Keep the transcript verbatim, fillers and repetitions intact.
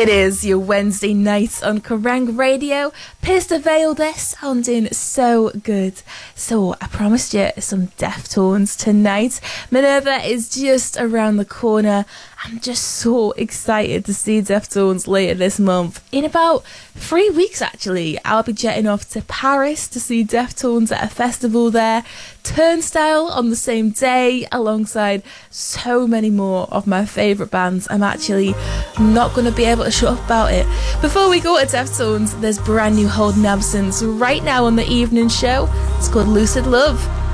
It is your Wednesday night on Kerrang Radio. Pierce the Veil, they're sounding so good. So I promised you some Deftones tonight. Minerva is just around the corner. I'm just so excited to see Deftones later this month. In about three weeks, actually, I'll be jetting off to Paris to see Deftones at a festival there. Turnstile on the same day, alongside so many more of my favourite bands. I'm actually not going to be able to shut up about it. Before we go to Deftones, there's brand new Holding Absence right now on the evening show. It's called Lucid Love.